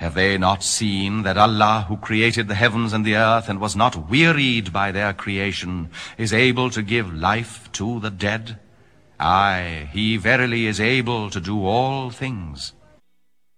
Have they not seen that Allah, who created the heavens and the earth and was not wearied by their creation, is able to give life to the dead? Aye, he verily is able to do all things.